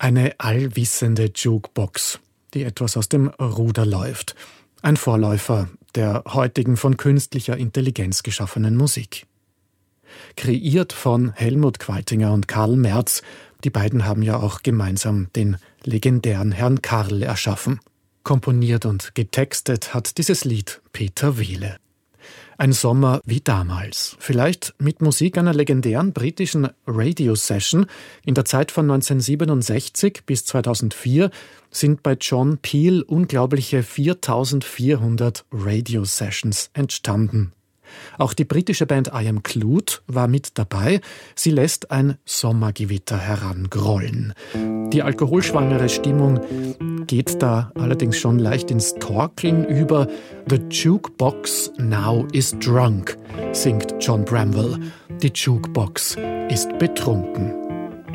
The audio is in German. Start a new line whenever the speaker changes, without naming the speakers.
Eine allwissende Jukebox, die etwas aus dem Ruder läuft. Ein Vorläufer der heutigen von künstlicher Intelligenz geschaffenen Musik. Kreiert von Helmut Qualtinger und Karl Merz. Die beiden haben ja auch gemeinsam den legendären Herrn Karl erschaffen. Komponiert und getextet hat dieses Lied Peter Wehle. Ein Sommer wie damals. Vielleicht mit Musik einer legendären britischen Radio-Session. In der Zeit von 1967 bis 2004 sind bei John Peel unglaubliche 4400 Radio-Sessions entstanden. Auch die britische Band I Am Clued war mit dabei. Sie lässt ein Sommergewitter herangrollen. Die alkoholschwangere Stimmung geht da allerdings schon leicht ins Torkeln über. The Jukebox now is drunk, singt John Bramwell. Die Jukebox ist betrunken.